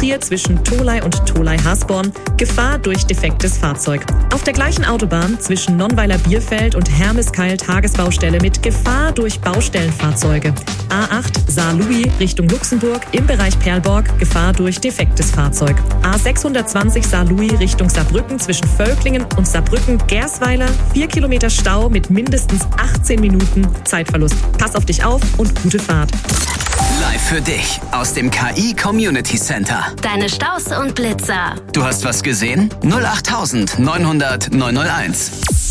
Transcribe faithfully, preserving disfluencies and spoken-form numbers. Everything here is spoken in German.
Trier zwischen Tholey und Tholey-Hasborn. Gefahr durch defektes Fahrzeug. Auf der gleichen Autobahn zwischen Nonnweiler-Bierfeld und Hermeskeil Tagesbaustelle mit Gefahr durch Baustellenfahrzeuge. A acht Saarlouis Richtung Luxemburg im Bereich Perlborg, Gefahr durch defektes Fahrzeug. A sechshundertzwanzig Saarlouis Richtung Saarbrücken zwischen Völklingen und Saarbrücken-Gersweiler, vier Kilometer Stau mit mindestens achtzehn Minuten Zeitverlust. Pass auf dich auf und gute Fahrt. Live für dich aus dem K I Community Center. Deine Staus und Blitzer. Du hast was gesehen? null acht neunhundert neunhunderт neunhunderteins.